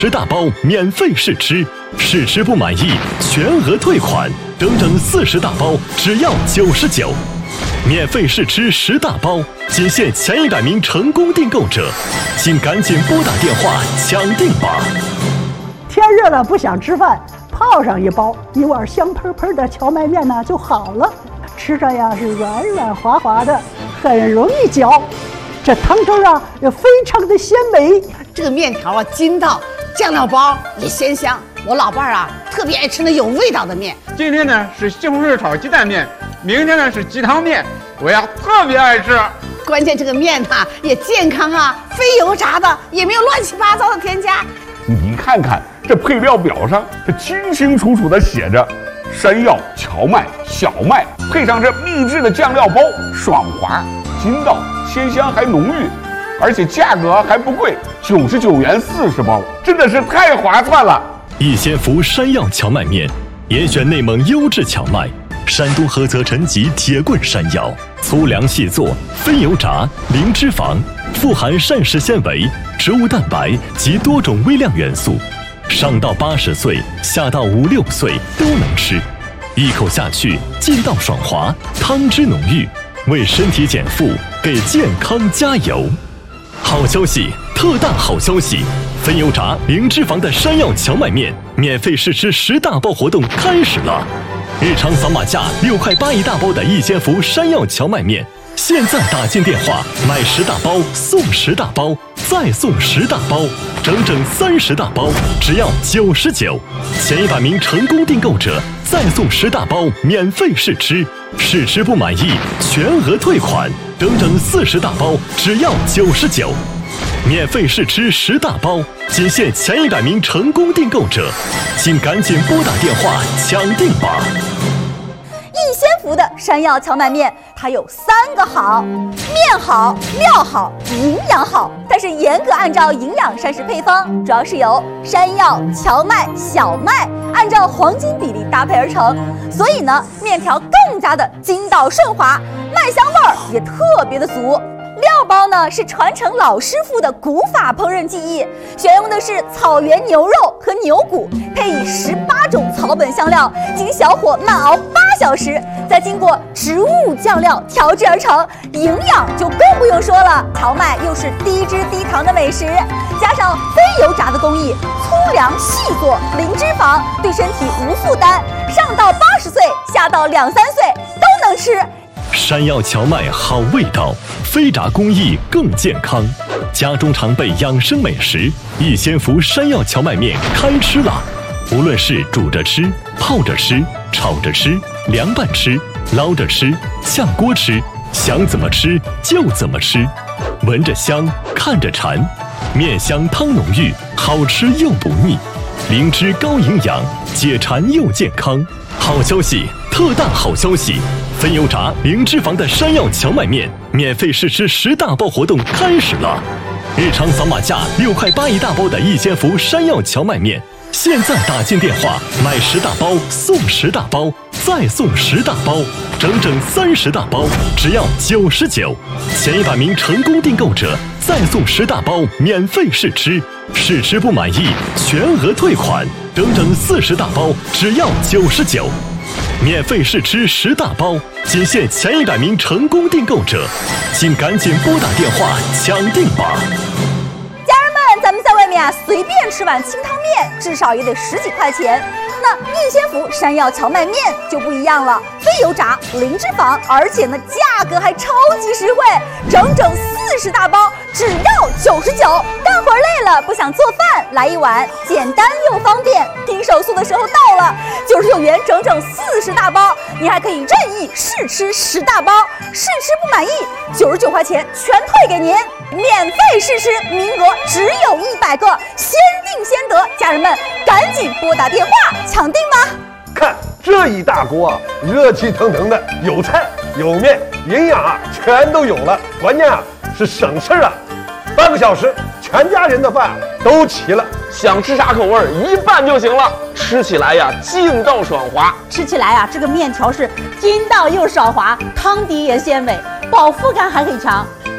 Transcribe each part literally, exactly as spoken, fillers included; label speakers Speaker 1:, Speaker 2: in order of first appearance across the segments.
Speaker 1: 十大包免费试吃，试吃不满意全额退款，整整四十大包只要九十九。免费试吃十大包，仅限前一百名成功订购者，请赶紧拨打电话抢订吧。
Speaker 2: 天热了不想吃饭，泡上一包，一碗香喷喷的荞麦面呢就好了，吃着呀是软软滑滑的，很容易嚼。这汤汁啊也非常的鲜美。
Speaker 3: 这个面条啊筋道，酱料包也鲜香。我老伴儿啊特别爱吃那有味道的面。
Speaker 4: 今天呢是西红柿炒鸡蛋面，明天呢是鸡汤面，我呀特别爱吃。
Speaker 3: 关键这个面呐也健康啊，非油炸的，也没有乱七八糟的添加。
Speaker 5: 你看看这配料表上，这清清楚楚的写着山药、荞麦、小麦，配上这秘制的酱料包，爽滑、筋道、鲜香还浓郁，而且价格还不贵，九十九元四十包，真的是太划算了。
Speaker 1: 逸仙福山药荞麦面，严选内蒙优质荞麦，山东菏泽陈集铁棍山药，粗粮细做，非油炸，零脂肪，富含膳食纤维、植物蛋白及多种微量元素，上到八十岁，下到五六岁都能吃，一口下去劲道爽滑，汤汁浓郁，为身体减负，给健康加油。好消息，特大好消息！非油炸、零脂肪的山药荞麦面免费试吃十大包活动开始了！日常扫码价六块八一大包的逸仙福山药荞麦面，现在打进电话买十大包送十大包，再送十大包，整整三十大包，只要九十九。前一百名成功订购者再送十大包免费试吃，试吃不满意全额退款，整整四十大包只要九十九。免费试吃十大包，仅限前一百名成功订购者，请赶紧拨打电话抢订吧。
Speaker 6: 逸仙福的山药荞麦面，它有三个好：面好、料好、营养好。但是严格按照营养膳食配方，主要是由山药、荞麦、小麦按照黄金比例搭配而成，所以呢，面条更加的筋道顺滑，麦香味儿也特别的足。料包呢是传承老师傅的古法烹饪技艺，选用的是草原牛肉和牛骨，配以十八种草本香料，经小火慢熬八小时，再经过植物酱料调制而成，营养就更不用说了。荞麦又是低脂低糖的美食，加上非油炸的工艺，粗粮细做，零脂肪，对身体无负担，上到八十岁，下到两三岁都能吃。
Speaker 1: 山药荞麦好味道，非炸工艺更健康。家中常备养生美食，逸仙福山药荞麦面开吃了！无论是煮着吃、泡着吃、炒着吃、凉拌吃、捞着吃、炝锅吃，想怎么吃就怎么吃，闻着香，看着馋，面香汤浓郁，好吃又不腻，灵芝高营养，解馋又健康。好消息，特大好消息！非油炸、零脂肪的山药荞麦面免费试吃十大包活动开始了！日常扫码价六块八一大包的逸仙福山药荞麦面，现在打进电话买十大包送十大包，再送十大包，整整三十大包，只要九十九。前一百名成功订购者再送十大包免费试吃，试吃不满意全额退款，整整四十大包只要九十九。免费试吃十大包，仅限前一百名成功订购者，请赶紧拨打电话抢订吧。
Speaker 6: 家人们，咱们在外面啊，随便吃碗清汤面，至少也得十几块钱。那逸仙福山药荞麦面就不一样了，非油炸，零脂肪，而且呢价格还超级实惠，整整四十大包，只要九十九。干活累了不想做饭，来一碗，简单又方便。拼手速的时候到了，九十九元整整四十大包，你还可以任意试吃十大包，试吃不满意，九十九块钱全退给您，免费试吃，名额只有一百个，先定先得。家人们，赶紧拨打电话抢订吧！
Speaker 7: 看这一大锅啊，热气腾腾的，有菜有面，营养啊全都有了，关键啊是省事啊，半个小时全家人的饭都齐了。
Speaker 8: 想吃啥口味一拌就行了，吃起来呀劲道爽滑。
Speaker 9: 吃起来呀，这个面条是筋道又爽滑，汤底也鲜美，饱腹感还很强。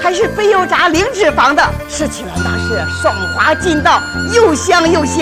Speaker 3: 还是非油炸零脂肪的，吃起来那是爽滑筋道，又香又鲜。